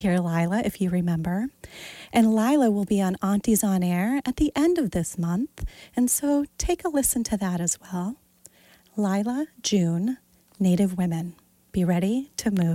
Here, Lila, if you remember. And Lila will be on Aunties on Air at the end of this month. And so take a listen to that as well. Lila June, Native Women. Be ready to move.